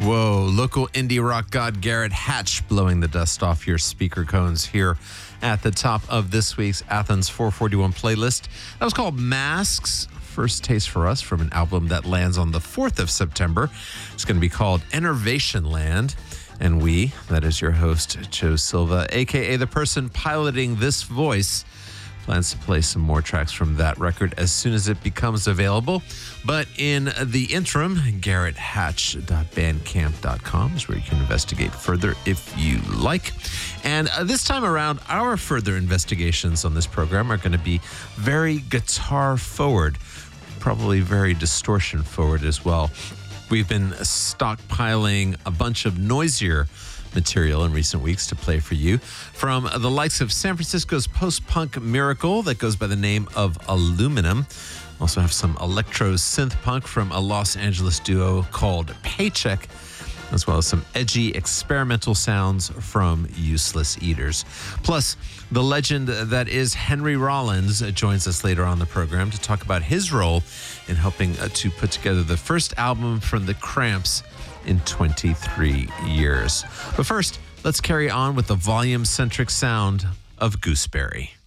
Whoa, local indie rock god Garrett Hatch blowing the dust off your speaker cones here at the top of this week's Athens 441 playlist. That was called Masks. First taste for us from an album that lands on the 4th of September. It's going to be called Enervation Land. And we, that is your host, Joe Silva, a.k.a. the person piloting this voice, plans to play some more tracks from that record as soon as it becomes available. But in the interim, garretthatch.bandcamp.com is where you can investigate further if you like. And this time around, our further investigations on this program are going to be very guitar forward, probably very distortion forward as well. We've been stockpiling a bunch of noisier material in recent weeks to play for you from the likes of San Francisco's post-punk miracle that goes by the name of Aluminum. Also have some electro synth punk from a Los Angeles duo called Paycheck, as well as some edgy experimental sounds from Useless Eaters. Plus, the legend that is Henry Rollins joins us later on the program to talk about his role in helping to put together the first album from the Cramps in 23 years. But first, let's carry on with the volume-centric sound of Gooseberry.